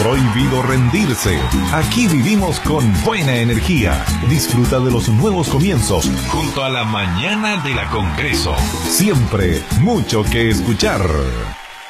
prohibido rendirse. Aquí vivimos con buena energía. Disfruta de los nuevos comienzos junto a la mañana de la Congreso. Siempre mucho que escuchar.